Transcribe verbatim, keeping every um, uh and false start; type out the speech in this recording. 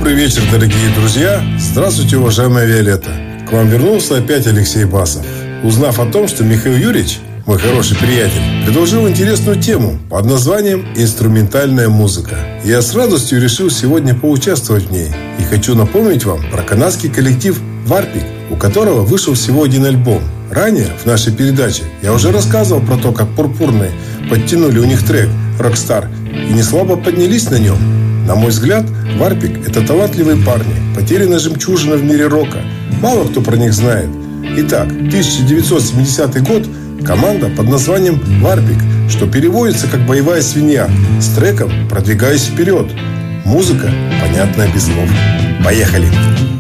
Добрый вечер, дорогие друзья. Здравствуйте, уважаемая Виолетта. К вам вернулся опять Алексей Басов. Узнав о том, что Михаил Юрьевич, мой хороший приятель, предложил интересную тему под названием «Инструментальная музыка». Я с радостью решил сегодня поучаствовать в ней. И хочу напомнить вам про канадский коллектив «Варпик», у которого вышел всего один альбом. Ранее в нашей передаче я уже рассказывал про то, как Пурпурные подтянули у них трек «Рокстар» и не слабо поднялись на нем. На мой взгляд, Варпик – это талантливые парни, потерянная жемчужина в мире рока. Мало кто про них знает. Итак, тысяча девятьсот семидесятый год, команда под названием «Варпик», что переводится как «боевая свинья», с треком «Продвигаясь вперед». Музыка понятная без слов. Поехали!